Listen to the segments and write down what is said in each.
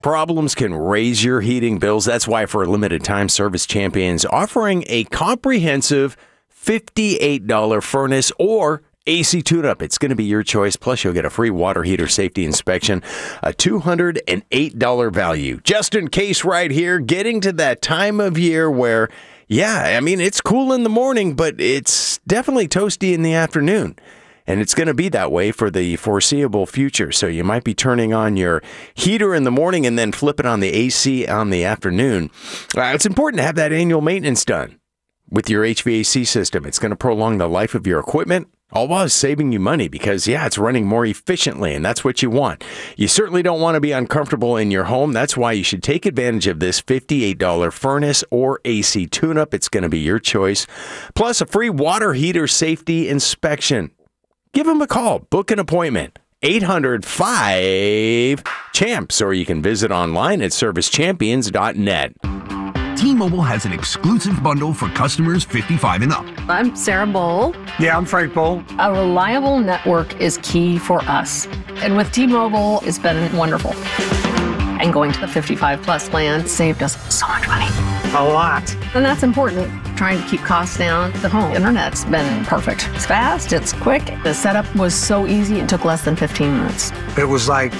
Problems can raise your heating bills. That's why for a limited time, Service Champions offering a comprehensive $58 furnace or AC tune-up. It's going to be your choice. Plus, you'll get a free water heater safety inspection, a $208 value. Just in case right here, getting to that time of year where, it's cool in the morning, but it's definitely toasty in the afternoon. And it's going to be that way for the foreseeable future. So you might be turning on your heater in the morning and then flipping on the AC on the afternoon. It's important to have that annual maintenance done with your HVAC system. It's going to prolong the life of your equipment, all while saving you money because, it's running more efficiently, and that's what you want. You certainly don't want to be uncomfortable in your home. That's why you should take advantage of this $58 furnace or AC tune-up. It's going to be your choice. Plus, a free water heater safety inspection. Give them a call. Book an appointment. 800-5-CHAMPS, or you can visit online at servicechampions.net. T-Mobile has an exclusive bundle for customers 55 and up. I'm Sarah Bowl. Yeah, I'm Frank Bowl. A reliable network is key for us. And with T-Mobile, it's been wonderful. And going to the 55 plus plan saved us so much money. A lot. And that's important. Trying to keep costs down. The home internet's been perfect. It's fast, it's quick. The setup was so easy, it took less than 15 minutes. It was like,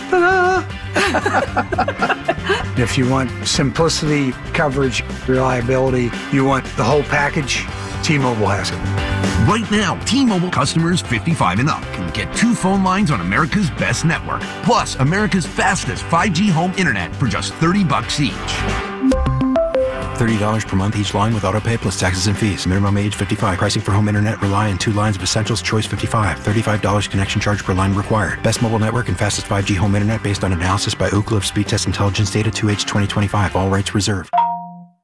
If you want simplicity, coverage, reliability, you want the whole package, T-Mobile has it. Right now, T-Mobile customers 55 and up can get 2 phone lines on America's best network, plus America's fastest 5G home internet for just $30 each. $30 per month each line with autopay plus taxes and fees. Minimum age 55. Pricing for home internet rely on 2 lines of Essentials. Choice 55. $35 connection charge per line required. Best mobile network and fastest 5G home internet based on analysis by Ookla of Speed Test Intelligence Data 2H 2025. All rights reserved.